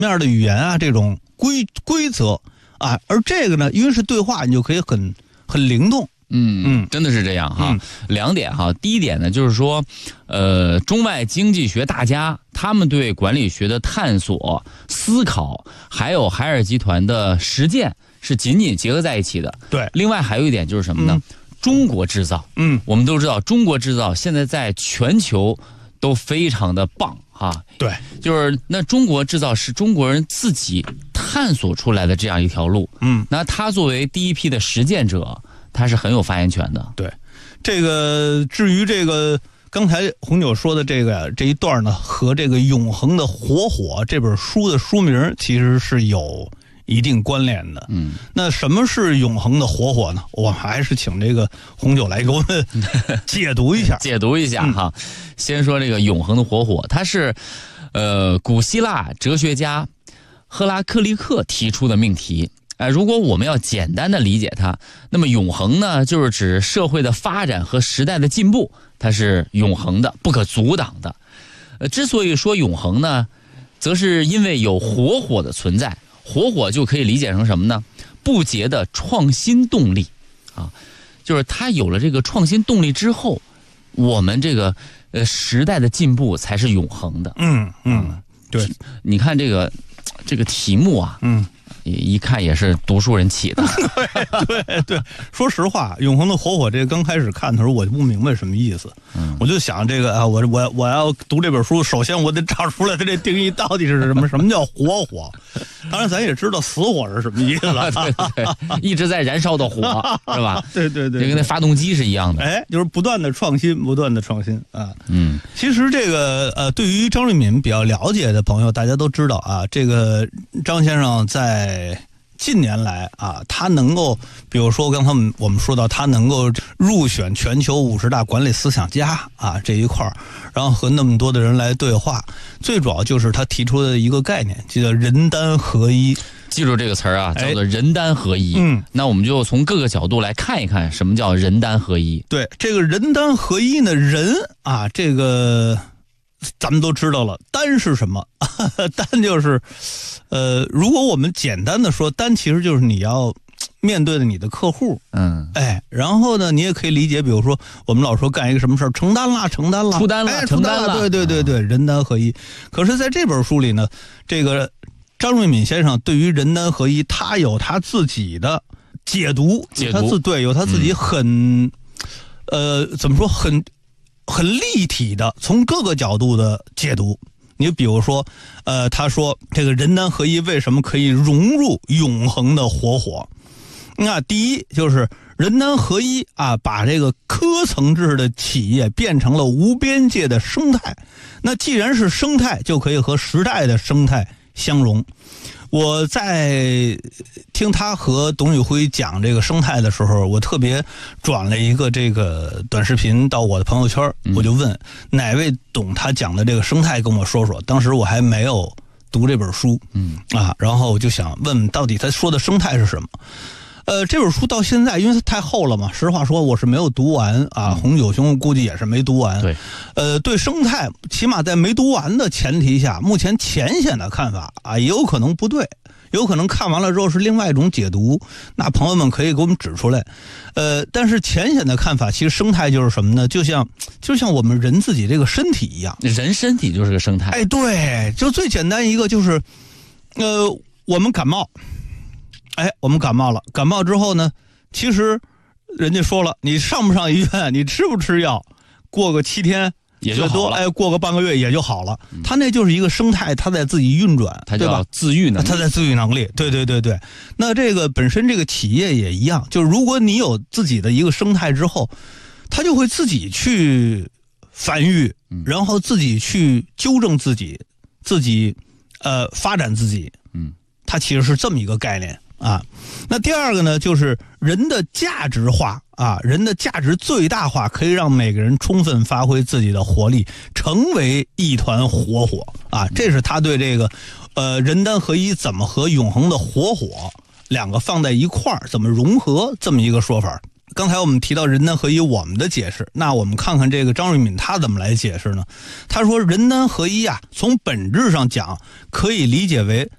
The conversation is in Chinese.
面的语言啊，这种规则啊，而这个呢，因为是对话，你就可以很灵动。 真的是这样哈。2点哈，第一点呢，就是说，中外经济学大家他们对管理学的探索、思考，还有海尔集团的实践是紧紧结合在一起的。 对， 另外还有一点就是什么呢？中国制造。我们都知道，中国制造现在在全球都非常的棒哈。 对， 就是那中国制造是中国人自己探索出来的这样一条路。那他作为第一批的实践者，他是很有发言权的。 对，这个至于这个刚才红酒说的这一段呢，和这个《永恒的火火》这本书的书名其实是有一定关联的。那什么是永恒的火火呢？我们还是请这个红酒来给我们解读一下。 解读一下哈。先说这个永恒的火火，它是古希腊哲学家赫拉克利克提出的命题。如果我们要简单的理解它，那么永恒呢，就是指社会的发展和时代的进步，它是永恒的，不可阻挡的。之所以说永恒呢，则是因为有火火的存在。火火就可以理解成什么呢？不竭的创新动力啊，就是它有了这个创新动力之后，我们这个时代的进步才是永恒的。 对， 你看这个题目啊，一看也是读书人起的。 对，说实话，永恒的火火这个刚开始看的时候，我就不明白什么意思。我就想这个啊，我要读这本书，首先我得找出来它这定义到底是什么？什么叫火火？当然，咱也知道死火是什么意思了。 对，一直在燃烧的火，是吧？ 对， 这跟那发动机是一样的。 就是不断的创新啊。其实这个对于张瑞敏比较了解的朋友，大家都知道啊，这个张先生在近年来啊，他能够，比如说刚才我们说到，他能够入选全球50大管理思想家啊这一块，然后和那么多的人来对话，最主要就是他提出的一个概念，叫人丹合一。 记住这个词儿啊，叫做人丹合一。那我们就从各个角度来看一看，什么叫人丹合一。 对，这个人丹合一呢，人啊，这个咱们都知道了，单是什么？单就是，如果我们简单的说，单其实就是你要面对的你的客户。然后呢，你也可以理解，比如说我们老说干一个什么事儿，承担了，出单了，对，人丹合一。可是在这本书里呢，这个张瑞敏先生对于人丹合一，他有他自己的解读，有他自己很，怎么说很立体的，从各个角度的解读。你比如说，他说这个人丹合一为什么可以融入永恒的火火？那第一就是人丹合一啊，把这个科层制的企业变成了无边界的生态。那既然是生态，就可以和时代的生态相融。我在听他和董宇辉讲这个生态的时候，我特别转了一个这个短视频到我的朋友圈，我就问哪位懂他讲的这个生态，跟我说说。当时我还没有读这本书，然后我就想问到底他说的生态是什么。这本书到现在，因为它太厚了嘛，实话说我是没有读完啊。红九兄估计也是没读完。 对， 对生态，起码在没读完的前提下，目前浅显的看法啊，也有可能不对，有可能看完了之后是另外一种解读，那朋友们可以给我们指出来。但是浅显的看法，其实生态就是什么呢？就像我们人自己这个身体一样， 人身体就是个生态。 对，就最简单一个就是，我们感冒。我们感冒了，感冒之后呢，其实人家说了，你上不上医院，你吃不吃药，过个7天也就好了， 过个半个月也就好了。它那就是一个生态，它在自己运转， 它叫自愈能力， 它在自愈能力。对。那这个本身这个企业也一样，就是如果你有自己的一个生态之后，它就会自己去繁育，然后自己去纠正自己发展自己。它其实是这么一个概念。那第二个呢，就是人的价值化啊，人的价值最大化，可以让每个人充分发挥自己的活力，成为一团火火啊。这是他对这个人丹合一怎么和永恒的火火两个放在一块儿，怎么融合这么一个说法。刚才我们提到人丹合一我们的解释，那我们看看这个张瑞敏他怎么来解释呢？他说人丹合一啊，从本质上讲可以理解为